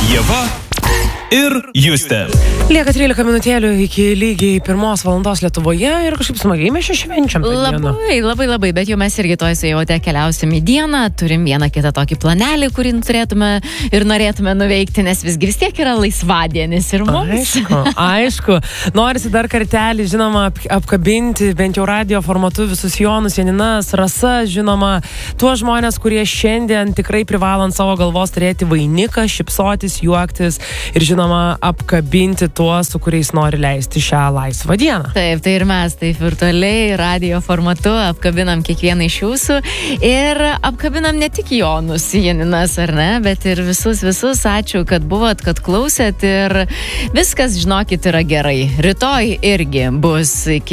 Ieva ir Justė. Lieka 13 minutėlių iki lygiai 1 valandos Lietuvoje ir kažkaip smagiai mes čia švenčiam tą dieną. Labai, bet jau mes irgi toj su Jaute keliausim į dieną, turim vieną kitą tokį planelį, kurį turėtume ir norėtume nuveikti, nes visgi vis tiek yra laisvadienis ir mums. Aišku. Norisi dar kartelį, žinoma, apkabinti bent jau radio formatu visus Jonus, Janinas, Rasa, žinoma, tuos žmonės, kurie šiandien tikrai privalo ant savo galvos turėti vainiką, šypsotis, juoktis ir, žinoma, apkabinti tuos, su kuriais nori leisti šią laisvą dieną. Taip, tai ir mes taip virtualiai radio formatu apkabinam kiekvieną iš jūsų ir apkabinam ne tik Jonus, Janinas, ar ne, bet ir visus, ačiū, kad buvot, kad klausėt ir viskas, žinokit, yra gerai. Rytoj irgi bus iki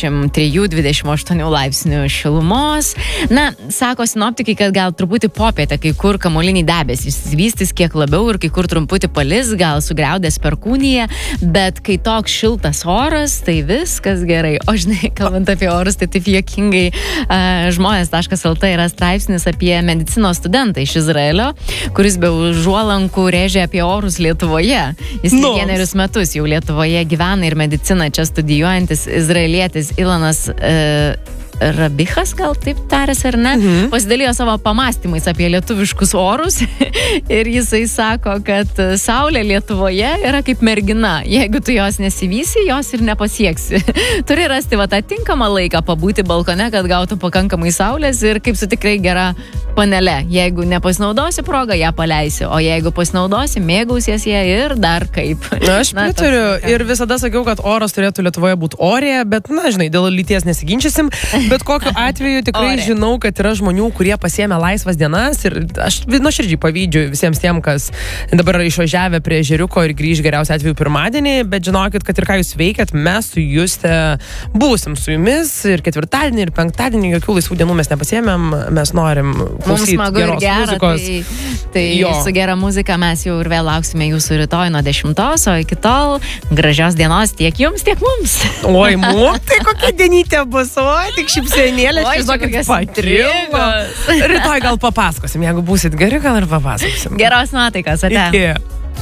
23-28 laipsnių šilumos. Na, sako sinoptikai, kad gal truputį popietę, kai kur kamuoliniai debesys vystys kiek labiau ir kai kur trumputį palis, gal sugriaudės perkūnija, bet kai toks šiltas oras, tai viskas gerai. O žinai, kalbant apie orus, tai taip juokingai žmonės.lt yra straipsnis apie medicinos studentą iš Izraelio, kuris be užuolankų rėžė apie orus Lietuvoje. Jis vienerius metus jau Lietuvoje gyvena ir mediciną čia studijuojantis izraelietis Ilanas Rabichas, gal taip tarės ar ne, pasidalijo savo pamastymais apie lietuviškus orus ir jisai sako, kad saulė Lietuvoje yra kaip mergina. Jeigu tu jos nesivysi, jos ir nepasieksi. Turi rasti tą tinkamą laiką pabūti balkone, kad gautų pakankamai saulės ir kaip su tikrai gera panele. Jeigu nepasinaudosi progą, ją paleisi, o jeigu pasinaudosi, mėgausies ją ir dar kaip. Aš pritariu ir visada sakiau, kad oras turėtų Lietuvoje būti orė, bet, na, žinai, dėl lyties nesiginčysim. Bet kokiu atveju tikrai žinau, kad yra žmonių, kurie pasiėmė laisvas dienas ir aš nuoširdžiai pavydžiu visiems tiem, kas dabar išvažiavę prie ežeriuko ir grįž geriausiu atveju pirmadienį, bet žinokit, kad ir ką jūs veikiat, mes su Juste būsim su jumis ir ketvirtadienį ir penktadienį, jokių laisvų dienų mes nepasiėmėm, mes norim klausyti geros muzikos. Tai su gera muzika mes jau ir vėl lauksime jūsų rytoj nuo 10, o iki tol gražios dienos tiek jums, tiek mums. Oi, tai kokia dienytė bus, tik šipsenėlė, žinokit, patrigo. Rytoj gal papasakosim, jeigu būsit geri, gal ir papasakosim. Geros nuotaikos, ate. Iki.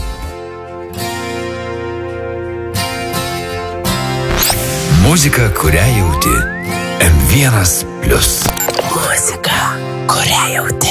Muzika, kurią jauti. M1+. Muzika, kurią jauti.